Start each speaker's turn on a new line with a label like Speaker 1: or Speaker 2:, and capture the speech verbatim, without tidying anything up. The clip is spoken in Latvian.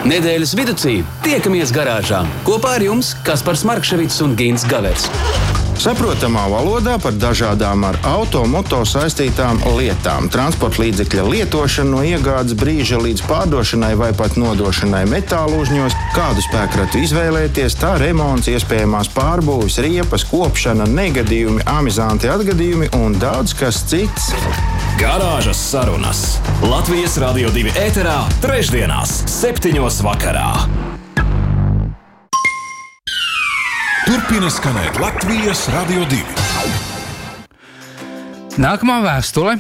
Speaker 1: Nedēļas viducī tiekamies garāžā. Kopā ar jums Kaspars Markševics un Gints Gavers.
Speaker 2: Saprotamā valodā par dažādām ar auto, moto saistītām lietām. Transporta līdzekļa lietošana no iegādes brīža līdz pārdošanai vai pat nodošanai metālu uzņos, kādu spēkratu izvēlēties, tā remonts, iespējamās pārbūves, riepas, kopšana, negadījumi, amizanti atgadījumi un daudz kas cits.
Speaker 3: Garāžas sarunas Latvijas Radio divi ēterā trešdienās septiņos vakarā.
Speaker 4: Turpina skanēt Latvijas Radio divi.
Speaker 5: Nākamā vēstule